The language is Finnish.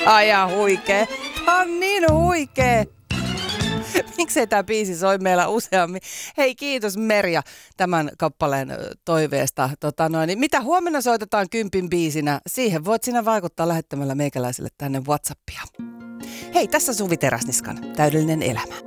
Ai ja huikee. Tää on niin huikee. Miksei tämä biisi soi meillä useammin? Hei, kiitos Merja tämän kappaleen toiveesta. Mitä huomenna soitetaan 10 biisinä? Siihen voit sinä vaikuttaa lähettämällä meikäläiselle tänne WhatsAppia. Hei, tässä Suvi Teräsniskan Täydellinen elämä.